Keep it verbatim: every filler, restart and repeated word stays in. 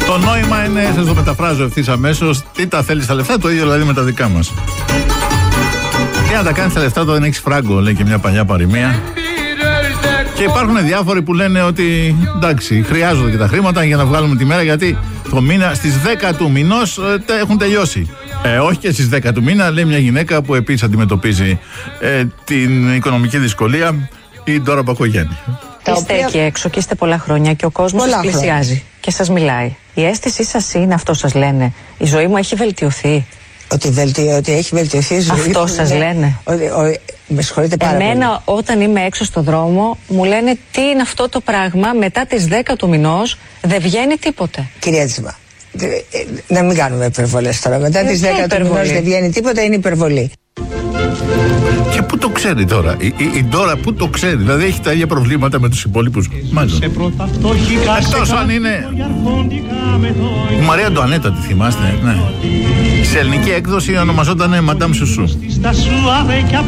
Το νόημα είναι, σας το μεταφράζω ευθύς αμέσως, τι τα θέλεις τα λεφτά, το ίδιο δηλαδή με τα δικά μας. Τι να τα κάνεις τα λεφτά, το δεν έχεις φράγκο, λέει και μια παλιά παροιμία. Και υπάρχουν διάφοροι που λένε ότι εντάξει, χρειάζονται και τα χρήματα για να βγάλουμε τη μέρα, γιατί το μήνα στις δέκα του μηνός ε, έχουν τελειώσει. Ε, όχι και στις δέκα του μήνα, λέει μια γυναίκα που επίσης αντιμετωπίζει ε, την οικονομική δυσκολία, η Ντόρα Μπακογιάννη. Είστε οποία... εκεί έξω και είστε πολλά χρόνια και ο κόσμος σας πλησιάζει χρόνια. Και σας μιλάει. Η αίσθησή σας είναι, αυτό σας λένε, η ζωή μου έχει βελτιωθεί? Ότι, βελτι... ότι έχει βελτιωθεί η ζωή. Αυτό σας είναι... λένε? Ότι, ο... Με συγχωρείτε πάρα Εμένα, πολύ. Όταν είμαι έξω στο δρόμο, μου λένε τι είναι αυτό το πράγμα, μετά τις δέκα του μηνός δεν βγαίνει τίποτε. Κυρία Τζιμά, να μην κάνουμε υπερβολές τώρα. Μετά τις δέκα του μηνός δεν βγαίνει τίποτα, είναι υπερβολή. Και πού το ξέρει τώρα, η, η, η Ντόρα πού το ξέρει, δηλαδή έχει τα ίδια προβλήματα με τους υπόλοιπους, μάλλον. Εκτός αν είναι η Μαρία Αντουανέτα, τη θυμάστε, ναι. Σε ελληνική έκδοση ονομαζόταν Madame Chouchou.